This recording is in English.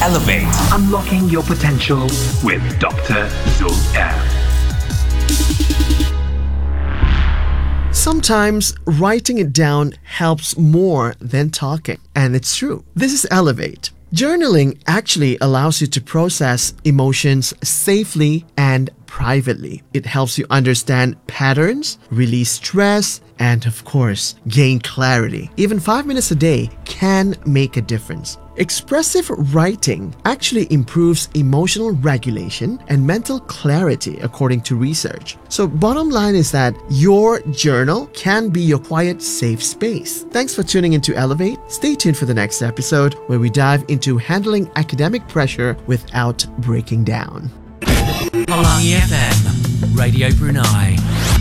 Elevate. Unlocking your potential with Dr. Zul M. Sometimes writing it down helps more than talking, and it's true. This is Elevate. Journaling actually allows you to process emotions safely and privately. It helps you understand patterns, release stress, and of course, gain clarity. Even 5 minutes a day can make a difference. Expressive writing actually improves emotional regulation and mental clarity according to research. So bottom line is that your journal can be your quiet, safe space. Thanks for tuning into Elevate. Stay tuned for the next episode where we dive into handling academic pressure without breaking down. Pelangi FM, Radio Brunei.